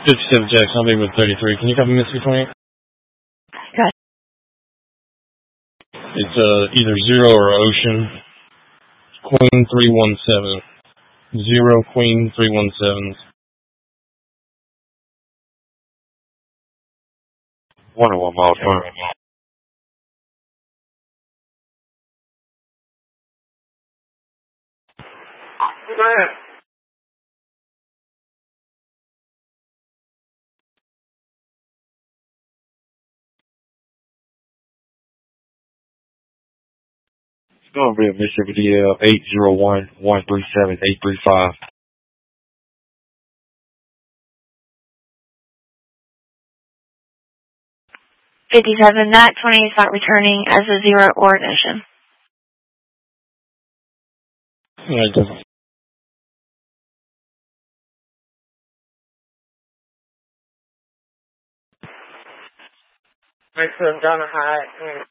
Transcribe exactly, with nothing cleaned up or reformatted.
fifty-seven Jackson, I'll be with thirty-three. Can you copy Mississippi twenty-eight? Got it. It's uh, either Zero or Ocean. Queen three one seven. Zero Queen three one seven. One and one miles per hour. It's going to be a Mississippi D L eight zero one one three seven eight three five. fifty-seven, that twenty is not returning as a zero or an ocean. Yeah, it doesn't. Maximum Donna High.